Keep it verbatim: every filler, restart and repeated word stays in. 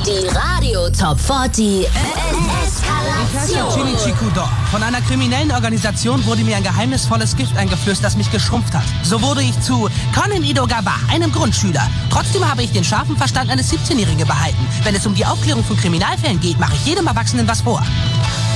Die Radio Top vierzig Ich heiße Shinichi Kudo. Von einer kriminellen Organisation wurde mir ein geheimnisvolles Gift eingeflößt, das mich geschrumpft hat. So wurde ich zu Konin Idogaba, einem Grundschüler. Trotzdem habe ich den scharfen Verstand eines siebzehnjährigen behalten. Wenn es um die Aufklärung von Kriminalfällen geht, mache ich jedem Erwachsenen was vor.